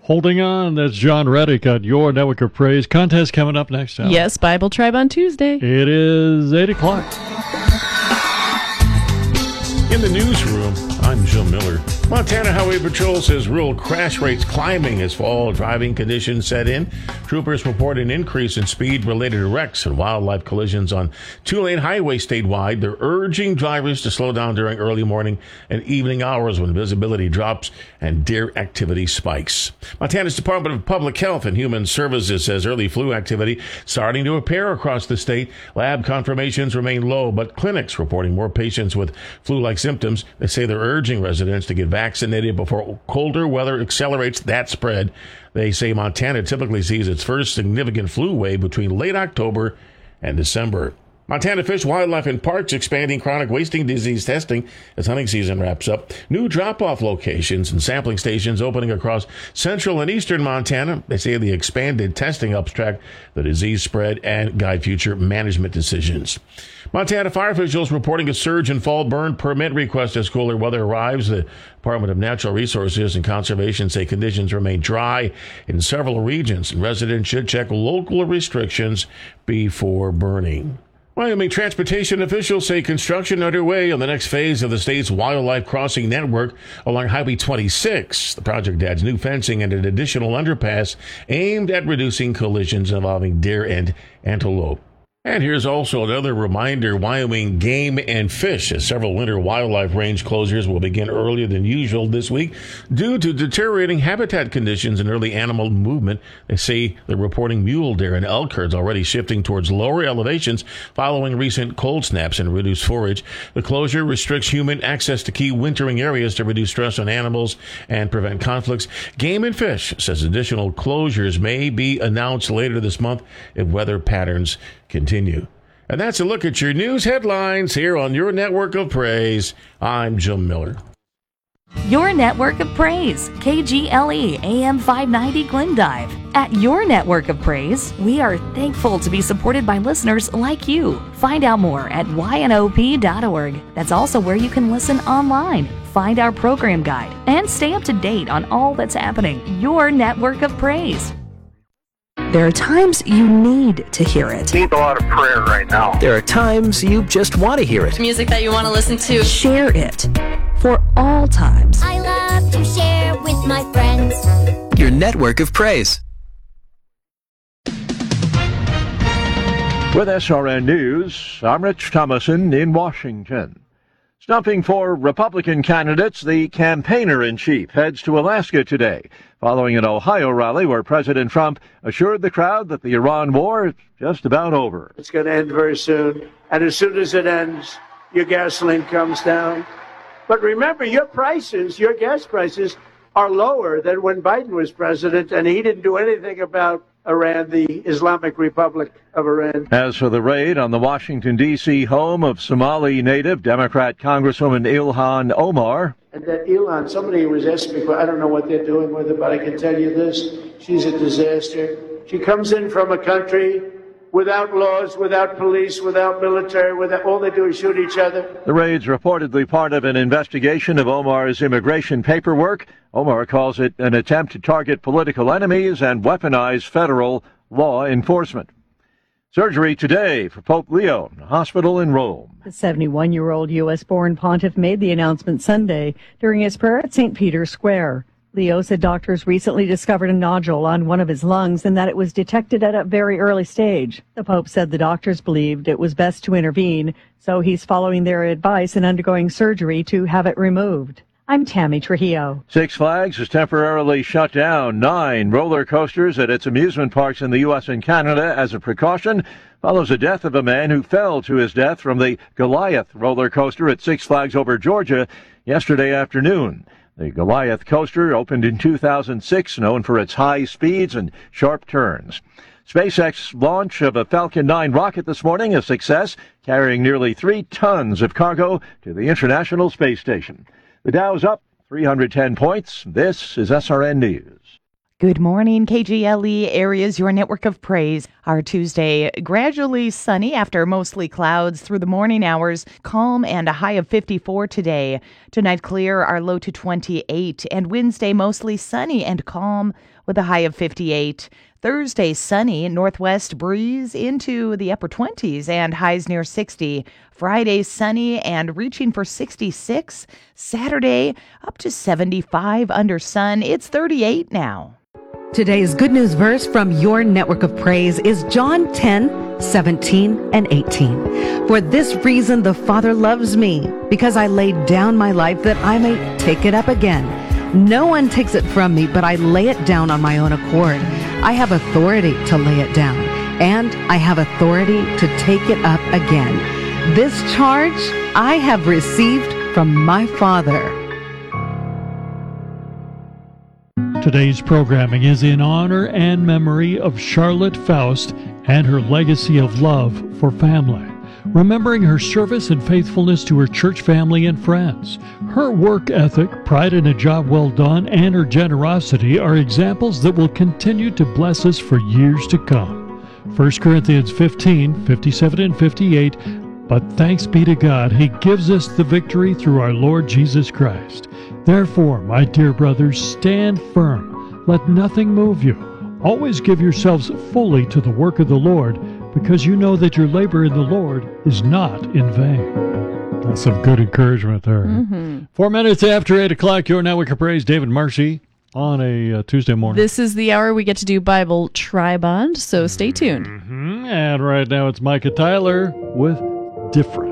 Holding On, that's John Reddick on Your Network of Praise. Contest coming up next hour. Yes, Bible Tribe on Tuesday. It is 8 o'clock. In the newsroom, I'm Jim Miller. Montana Highway Patrol says rural crash rates climbing as fall driving conditions set in. Troopers report an increase in speed related to wrecks and wildlife collisions on two-lane highway statewide. They're urging drivers to slow down during early morning and evening hours when visibility drops and deer activity spikes. Montana's Department of Public Health and Human Services says early flu activity starting to appear across the state. Lab confirmations remain low, but clinics reporting more patients with flu-like symptoms. They say they're urging residents to get vaccinated before colder weather accelerates that spread. They say Montana typically sees its first significant flu wave between late October and December. Montana Fish, Wildlife, and Parks expanding chronic wasting disease testing as hunting season wraps up. New drop-off locations and sampling stations opening across central and eastern Montana. They say the expanded testing helps track the disease spread and guide future management decisions. Montana fire officials reporting a surge in fall burn permit requests as cooler weather arrives. The Department of Natural Resources and Conservation say conditions remain dry in several regions, and residents should check local restrictions before burning. Wyoming transportation officials say construction underway on the next phase of the state's wildlife crossing network along Highway 26. The project adds new fencing and an additional underpass aimed at reducing collisions involving deer and antelope. And here's also another reminder, Wyoming Game and Fish, as several winter wildlife range closures will begin earlier than usual this week due to deteriorating habitat conditions and early animal movement. They say they're reporting mule deer and elk herds already shifting towards lower elevations following recent cold snaps and reduced forage. The closure restricts human access to key wintering areas to reduce stress on animals and prevent conflicts. Game and Fish says additional closures may be announced later this month if weather patterns continue. And that's a look at your news headlines here on Your Network of Praise. I'm Jim Miller. Your Network of Praise, KGLE AM 590 Glendive. At Your Network of Praise, we are thankful to be supported by listeners like you. Find out more at ynop.org. That's also where you can listen online, find our program guide, and stay up to date on all that's happening. Your Network of Praise. There are times you need to hear it. Need a lot of prayer right now. There are times you just want to hear it. Music that you want to listen to. Share it. For all times. I love to share with my friends. Your Network of Praise. With SRN News, I'm Rich Thomason in Washington. Stumping for Republican candidates, the campaigner-in-chief heads to Alaska today, following an Ohio rally where President Trump assured the crowd that the Iran war is just about over. It's going to end very soon, and as soon as it ends, your gasoline comes down. But remember, your gas prices, are lower than when Biden was president, and he didn't do anything about Iran, the Islamic Republic of Iran. As for the raid on the Washington, D.C. home of Somali native Democrat Congresswoman Ilhan Omar. And that Ilhan, somebody was asking me, I don't know what they're doing with her, but I can tell you this, she's a disaster. She comes in from a country without laws, without police, without military, all they do is shoot each other. The raid's reportedly part of an investigation of Omar's immigration paperwork. Omar calls it an attempt to target political enemies and weaponize federal law enforcement. Surgery today for Pope Leo in a hospital in Rome. The 71-year-old U.S.-born pontiff made the announcement Sunday during his prayer at St. Peter's Square. Leo said doctors recently discovered a nodule on one of his lungs and that it was detected at a very early stage. The Pope said the doctors believed it was best to intervene, so he's following their advice and undergoing surgery to have it removed. I'm Tammy Trujillo. Six Flags has temporarily shut down 9 roller coasters at its amusement parks in the U.S. and Canada as a precaution. Follows the death of a man who fell to his death from the Goliath roller coaster at Six Flags Over Georgia yesterday afternoon. The Goliath coaster opened in 2006, known for its high speeds and sharp turns. SpaceX launch of a Falcon 9 rocket this morning, a success, carrying nearly 3 tons of cargo to the International Space Station. The Dow's up 310 points. This is SRN News. Good morning, KGLE Areas, your network of praise. Our Tuesday, gradually sunny after mostly clouds through the morning hours, calm and a high of 54 today. Tonight clear, our low to 28, and Wednesday mostly sunny and calm with a high of 58. Thursday sunny, northwest breeze into the upper 20s and highs near 60. Friday sunny and reaching for 66. Saturday up to 75 under sun. It's 38 now. Today's good news verse from your network of praise is John 10:17 and 18. For this reason the Father loves me, because I laid down my life that I may take it up again. No one takes it from me, but I lay it down on my own accord. I have authority to lay it down, and I have authority to take it up again. This charge I have received from my Father. Today's programming is in honor and memory of Charlotte Faust and her legacy of love for family, remembering her service and faithfulness to her church family and friends. Her work ethic, pride in a job well done, and her generosity are examples that will continue to bless us for years to come. 1 Corinthians 15:57 and 58. But thanks be to God, He gives us the victory through our Lord Jesus Christ. Therefore, my dear brothers, stand firm. Let nothing move you. Always give yourselves fully to the work of the Lord, because you know that your labor in the Lord is not in vain. That's some good encouragement there. 4 minutes after 8 o'clock, your network of praise, David Marcy, on a Tuesday morning. This is the hour we get to do Bible Tri-Bond, so stay tuned. And right now it's Micah Tyler with Different.